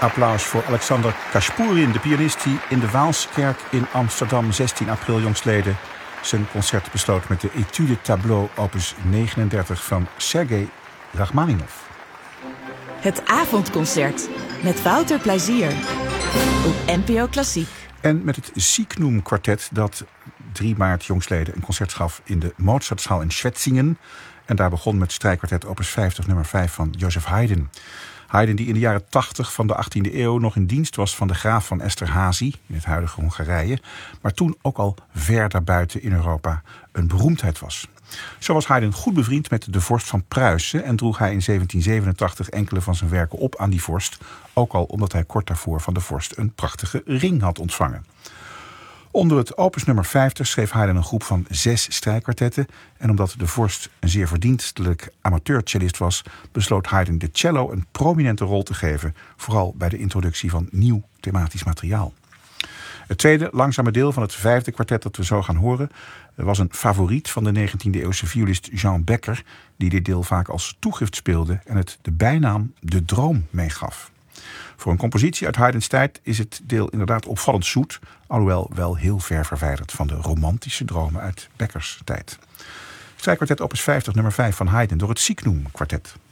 Applaus voor Alexander Kashpurin, de pianist die in de Waalskerk in Amsterdam 16 april jongstleden zijn concert besloot met de Etude Tableau opus 39 van Sergei Rachmaninov. Het avondconcert met Wouter Plezier op NPO Klassiek. En met het Signum Quartet dat 3 maart jongstleden een concert gaf in de Mozartzaal in Schwetzingen. En daar begon met strijkkwartet opus 50 nummer 5 van Joseph Haydn. Haydn die in de jaren 80 van de 18e eeuw nog in dienst was van de graaf van Esterházy in het huidige Hongarije, maar toen ook al ver daarbuiten in Europa een beroemdheid was. Zo was Haydn goed bevriend met de vorst van Pruisen en droeg hij in 1787 enkele van zijn werken op aan die vorst, ook al omdat hij kort daarvoor van de vorst een prachtige ring had ontvangen. Onder het opus nummer 50 schreef Haydn een groep van 6 strijkkwartetten. En omdat de vorst een zeer verdienstelijk amateurcellist was, besloot Haydn de cello een prominente rol te geven, vooral bij de introductie van nieuw thematisch materiaal. Het tweede langzame deel van het 5e kwartet dat we zo gaan horen was een favoriet van de 19e-eeuwse violist Jean Becker, die dit deel vaak als toegift speelde en het de bijnaam De Droom meegaf. Voor een compositie uit Haydns tijd is het deel inderdaad opvallend zoet, alhoewel wel heel ver verwijderd van de romantische dromen uit Beckers tijd. Strijkkwartet opus 50 nummer 5 van Haydn door het Signum Quartet.